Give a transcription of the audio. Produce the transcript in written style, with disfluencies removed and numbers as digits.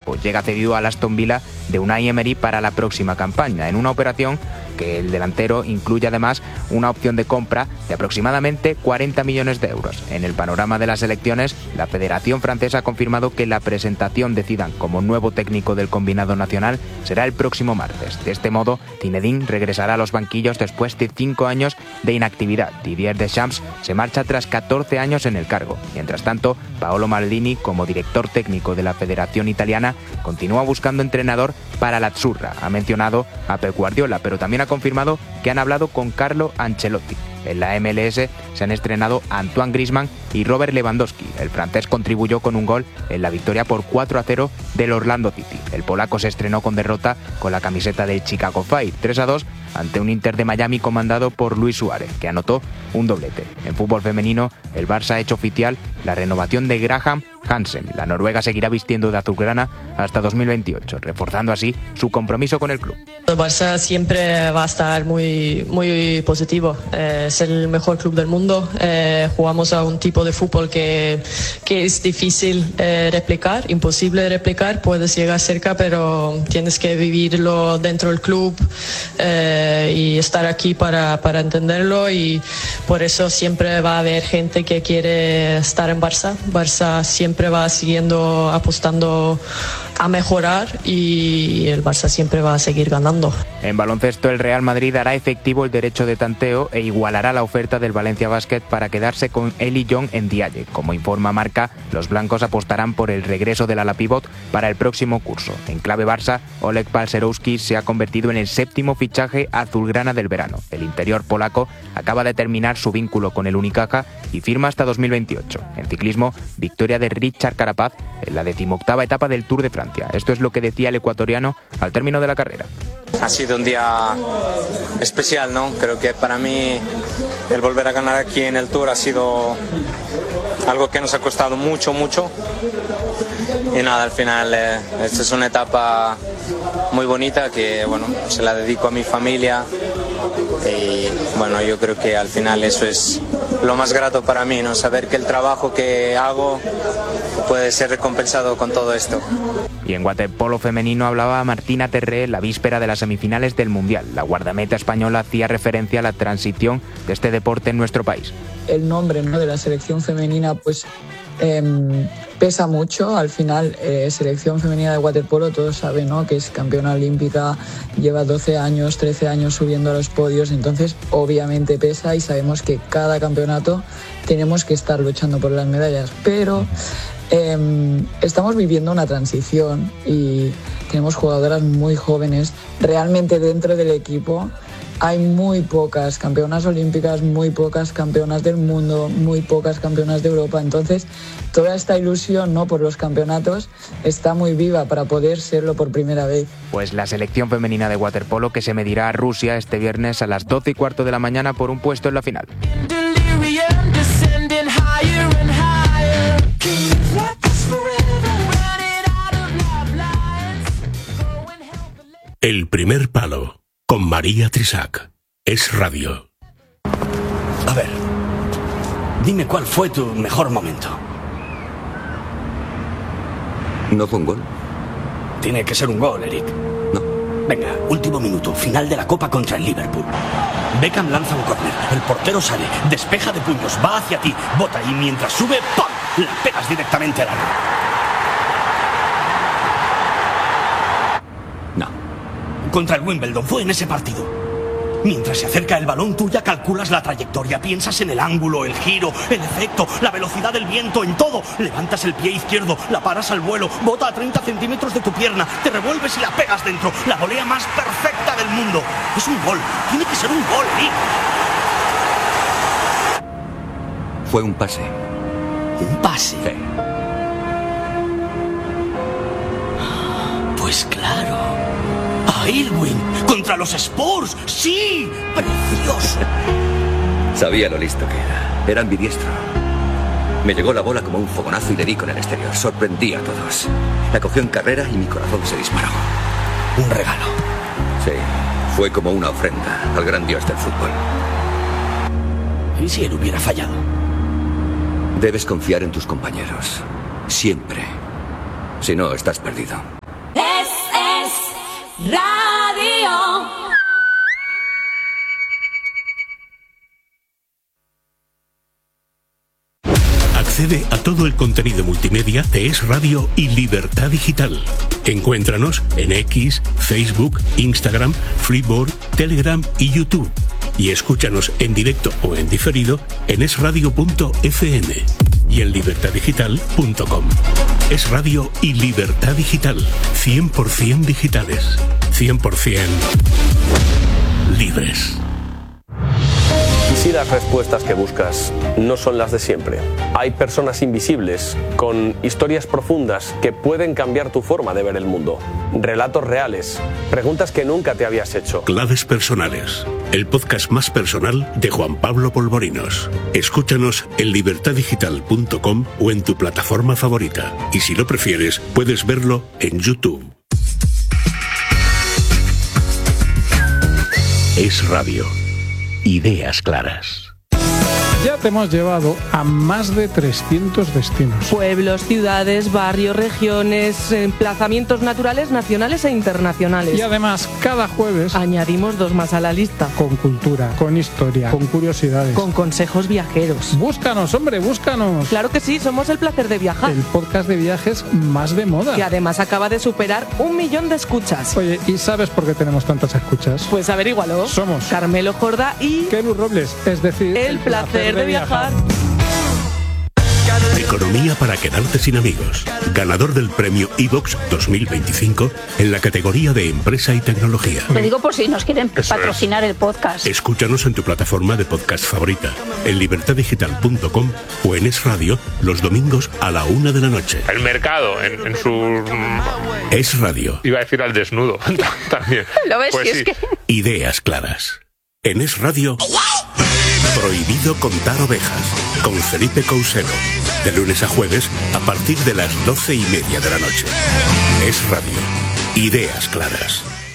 equipo. Llega cedido al Aston Villa de Unai Emery para la próxima campaña, en una operación que el delantero incluye además una opción de compra de aproximadamente 40 millones de euros. En el panorama de las elecciones, la Federación Francesa ha confirmado que la presentación de Zidane como nuevo técnico del combinado nacional será el próximo martes. De este modo, Zinedine regresará a los banquillos después de 5 años de inactividad. Didier Deschamps se marcha tras 14 años en el cargo. Mientras tanto, Paolo Maldini, como director técnico de la Federación Italiana, continúa buscando entrenador para la Azzurra. Ha mencionado a Pep Guardiola, pero también ha confirmado que han hablado con Carlo Ancelotti. En la MLS se han estrenado Antoine Griezmann y Robert Lewandowski. El francés contribuyó con un gol en la victoria por 4-0 del Orlando City. El polaco se estrenó con derrota con la camiseta del Chicago Fire, 3-2 ante un Inter de Miami comandado por Luis Suárez, que anotó un doblete. En fútbol femenino, el Barça ha hecho oficial la renovación de Graham Hansen. La noruega seguirá vistiendo de azulgrana hasta 2028, reforzando así su compromiso con el club. El Barça siempre va a estar muy, muy positivo. Es el mejor club del mundo. Jugamos a un tipo de fútbol que es difícil replicar, imposible de replicar. Puedes llegar cerca, pero tienes que vivirlo dentro del club y estar aquí para entenderlo, y por eso siempre va a haber gente que quiere estar en Barça. Barça siempre va siguiendo apostando a mejorar y el Barça siempre va a seguir ganando. En baloncesto, el Real Madrid hará efectivo el derecho de tanteo e igualará la oferta del Valencia Basket para quedarse con Eli Young en Dialle. Como informa Marca, los blancos apostarán por el regreso del ala pívot para el próximo curso. En clave Barça, Oleg Palserowski se ha convertido en el 7º fichaje azulgrana del verano. El interior polaco acaba de terminar su vínculo con el Unicaja y firma hasta 2028. En ciclismo, victoria de Richard Carapaz en la 18ª etapa del Tour de Francia. Esto es lo que decía el ecuatoriano al término de la carrera. Ha sido un día especial, ¿no? Creo que para mí el volver a ganar aquí en el Tour ha sido algo que nos ha costado mucho. Y nada, al final esta es una etapa muy bonita que, bueno, se la dedico a mi familia y, bueno, yo creo que al final eso es lo más grato para mí, ¿no? Saber que el trabajo que hago puede ser recompensado con todo esto. Y en waterpolo femenino hablaba Martina Terré la víspera de las semifinales del Mundial. La guardameta española hacía referencia a la transición de este deporte en nuestro país. El nombre, ¿no?, de la selección femenina pues pesa mucho. Al final, selección femenina de waterpolo, todos saben, ¿no?, que es campeona olímpica, lleva 12 años, 13 años subiendo a los podios, entonces obviamente pesa y sabemos que cada campeonato tenemos que estar luchando por las medallas, pero estamos viviendo una transición y tenemos jugadoras muy jóvenes. Realmente dentro del equipo hay muy pocas campeonas olímpicas, muy pocas campeonas del mundo, muy pocas campeonas de Europa. Entonces, toda esta ilusión, ¿no?, por los campeonatos está muy viva para poder serlo por primera vez. Pues la selección femenina de waterpolo que se medirá a Rusia este viernes a las 12:15 de la mañana por un puesto en la final. El primer palo, con María Trisac. Es radio. A ver, dime cuál fue tu mejor momento. ¿No fue un gol? Tiene que ser un gol, Eric. No. Venga, último minuto, final de la Copa contra el Liverpool. Beckham lanza un córner, el portero sale, despeja de puños, va hacia ti, bota y mientras sube, ¡pam!, la pegas directamente al aro. Contra el Wimbledon, fue en ese partido. Mientras se acerca el balón, tú ya calculas la trayectoria, piensas en el ángulo, el giro, el efecto, la velocidad del viento, en todo. Levantas el pie izquierdo, la paras al vuelo, bota a 30 centímetros de tu pierna, te revuelves y la pegas dentro. La volea más perfecta del mundo. Es un gol, tiene que ser un gol, Nick. Fue un pase. ¿Un pase? Sí. Pues claro. A Irwin, contra los Spurs, ¡sí! ¡Precioso! Sabía lo listo que era. Era ambidiestro. Me llegó la bola como un fogonazo y le di con el exterior. Sorprendí a todos. La cogió en carrera y mi corazón se disparó. Un regalo. Sí, fue como una ofrenda al gran dios del fútbol. ¿Y si él hubiera fallado? Debes confiar en tus compañeros. Siempre. Si no, estás perdido. Radio. Accede a todo el contenido multimedia de Es Radio y Libertad Digital. Encuéntranos en X, Facebook, Instagram, Freeboard, Telegram y YouTube. Y escúchanos en directo o en diferido en esradio.fm y en libertaddigital.com. Es Radio y Libertad Digital. 100% digitales. 100% libres. ¿Y si las respuestas que buscas no son las de siempre? Hay personas invisibles con historias profundas que pueden cambiar tu forma de ver el mundo. Relatos reales, preguntas que nunca te habías hecho. Claves personales, el podcast más personal de Juan Pablo Polvorinos. Escúchanos en libertaddigital.com o en tu plataforma favorita. Y si lo prefieres, puedes verlo en YouTube. Es Radio. Ideas claras. Ya te hemos llevado a más de 300 destinos. Pueblos, ciudades, barrios, regiones, emplazamientos naturales, nacionales e internacionales. Y además, cada jueves añadimos 2 más a la lista. Con cultura, con historia, con curiosidades, con consejos viajeros. Búscanos, hombre, búscanos. Claro que sí, somos El Placer de Viajar. El podcast de viajes más de moda. Que además acaba de superar 1 millón de escuchas. Oye, ¿y sabes por qué tenemos tantas escuchas? Pues averígualo. Somos Carmelo Jordá y Kelu Robles, es decir, El Placer de Viajar. Economía para quedarte sin amigos. Ganador del premio iVoox 2025 en la categoría de Empresa y Tecnología. Te digo por si nos quieren patrocinar el podcast. Escúchanos en tu plataforma de podcast favorita, en libertaddigital.com o en Es Radio los domingos a la 1 de la noche. El mercado en su... Es Radio. Iba a decir al desnudo también. ¿Lo ves? Pues si sí. es que... Ideas claras. En Es Radio... Prohibido contar ovejas, con Felipe Couselo, de lunes a jueves a partir de las 12:30 de la noche. Es Radio. Ideas claras.